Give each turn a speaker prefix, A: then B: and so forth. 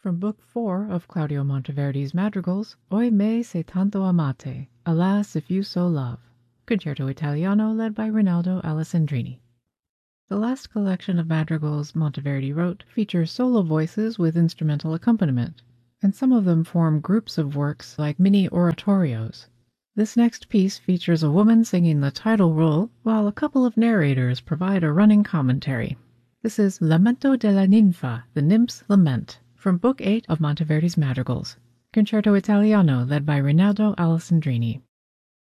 A: From Book 4 of Claudio Monteverdi's madrigals, Oi me se tanto amate, Alas, if you so love, Concerto Italiano led by Rinaldo Alessandrini. The last collection of madrigals Monteverdi wrote features solo voices with instrumental accompaniment, and some of them form groups of works like mini oratorios. This next piece features a woman singing the title role, while a couple of narrators provide a running commentary. This is Lamento della Ninfa, the Nymph's Lament, from Book 8 of Monteverdi's madrigals, Concerto Italiano led by Rinaldo Alessandrini.